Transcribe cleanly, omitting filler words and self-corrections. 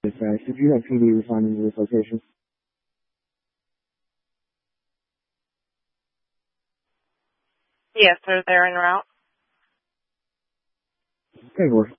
Did you have PD responding to this location? Yes, they're there en route. Okay, we're